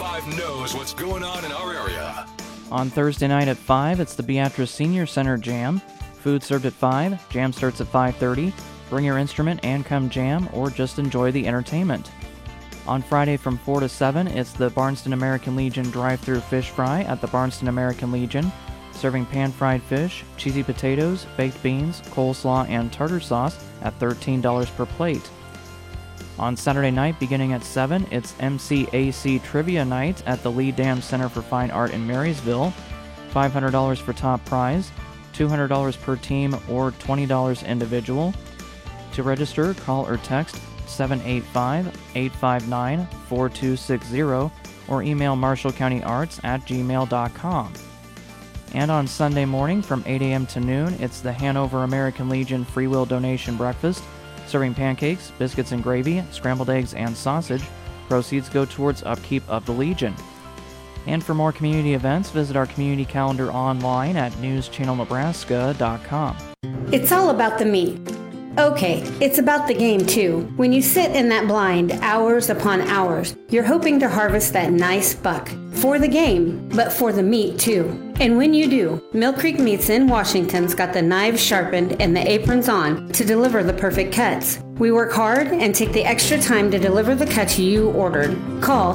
99.5 knows what's going on in our area. On Thursday night at 5, it's the Beatrice Senior Center Jam. Food served at 5, jam starts at 5:30. Bring your instrument and come jam, or just enjoy the entertainment. On Friday from 4 to 7, it's the Barnston American Legion drive-thru fish fry at the Barnston American Legion, serving pan-fried fish, cheesy potatoes, baked beans, coleslaw, and tartar sauce at $13 per plate. On Saturday night, beginning at 7, it's MCAC Trivia Night at the Lee Dam Center for Fine Art in Marysville. $500 for top prize, $200 per team, or $20 individual. To register, call or text 785-859-4260 or email marshallcountyarts@gmail.com. And on Sunday morning from 8 a.m. to noon, it's the Hanover American Legion Free Will Donation Breakfast, serving pancakes, biscuits and gravy, scrambled eggs, and sausage. Proceeds go towards upkeep of the Legion. And for more community events, visit our community calendar online at newschannelnebraska.com. It's all about the meat. Okay, it's about the game too. When you sit in that blind hours upon hours, you're hoping to harvest that nice buck. For the game, but for the meat too. And when you do, Mill Creek Meats in Washington's got the knives sharpened and the aprons on to deliver the perfect cuts. We work hard and take the extra time to deliver the cuts you ordered. Call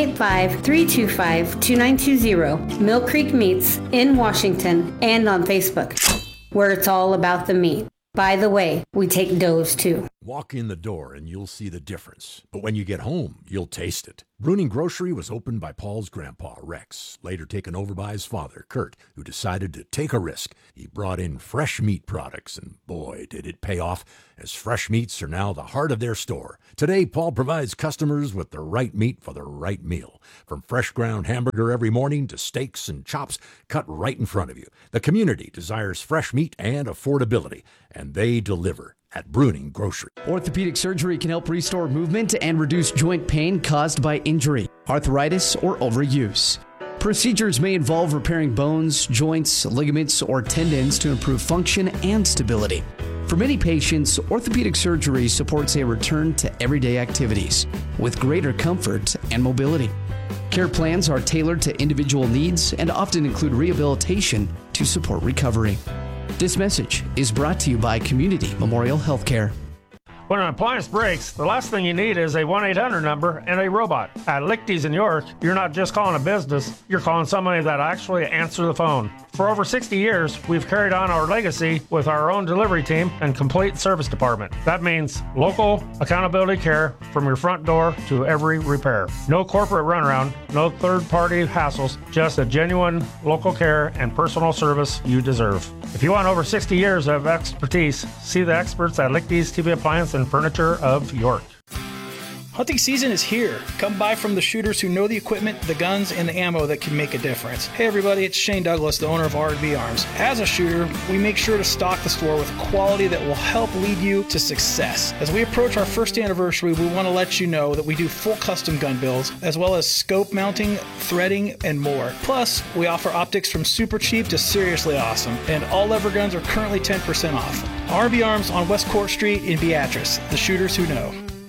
785-325-2920, Mill Creek Meats in Washington, and on Facebook, where it's all about the meat. By the way, we take does too. Walk in the door and you'll see the difference. But when you get home, you'll taste it. Bruning Grocery was opened by Paul's grandpa, Rex, later taken over by his father, Kurt, who decided to take a risk. He brought in fresh meat products, and boy, did it pay off, as fresh meats are now the heart of their store. Today, Paul provides customers with the right meat for the right meal. From fresh ground hamburger every morning to steaks and chops cut right in front of you. The community desires fresh meat and affordability, and they deliver at Bruning Grocery. Orthopedic surgery can help restore movement and reduce joint pain caused by injury, arthritis, or overuse. Procedures may involve repairing bones, joints, ligaments, or tendons to improve function and stability. For many patients, orthopedic surgery supports a return to everyday activities with greater comfort and mobility. Care plans are tailored to individual needs and often include rehabilitation to support recovery. This message is brought to you by Community Memorial Healthcare. When an appliance breaks, the last thing you need is a 1-800 number and a robot. At Lichty's in York, you're not just calling a business, you're calling somebody that actually answers the phone. For over 60 years, we've carried on our legacy with our own delivery team and complete service department. That means local accountability care from your front door to every repair. No corporate runaround, no third-party hassles, just a genuine local care and personal service you deserve. If you want over 60 years of expertise, see the experts at Lichty's TV Appliance and Furniture of York. Hunting season is here. Come buy from the shooters who know the equipment, the guns, and the ammo that can make a difference. Hey everybody, it's Shane Douglas, the owner of R&B Arms. As a shooter, we make sure to stock the store with quality that will help lead you to success. As we approach our first anniversary, we want to let you know that we do full custom gun builds, as well as scope mounting, threading, and more. Plus, we offer optics from super cheap to seriously awesome, and all lever guns are currently 10% off. R&B Arms on West Court Street in Beatrice, the shooters who know.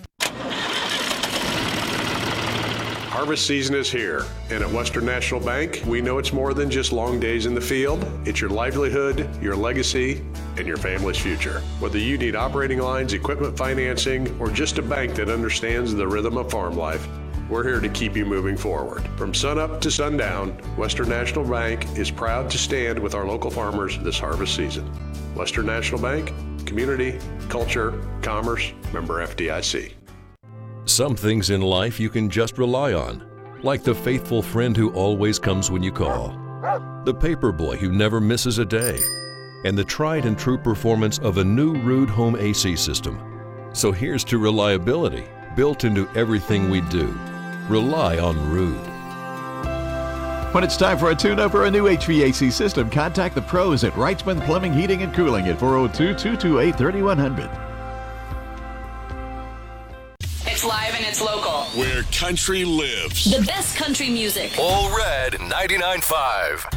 Harvest season is here, and at Western National Bank, we know it's more than just long days in the field. It's your livelihood, your legacy, and your family's future. Whether you need operating lines, equipment financing, or just a bank that understands the rhythm of farm life, we're here to keep you moving forward. From sunup to sundown, Western National Bank is proud to stand with our local farmers this harvest season. Western National Bank, community, culture, commerce, member FDIC. Some things in life you can just rely on, like the faithful friend who always comes when you call, the paper boy who never misses a day, and the tried and true performance of a new Ruud home AC system. So here's to reliability, built into everything we do. Rely on Ruud. When it's time for a tune-up or a new HVAC system, contact the pros at Wrightsman Plumbing, Heating, and Cooling at 402-228-3100. It's live and it's local. Where country lives. The best country music. All Red 99.5.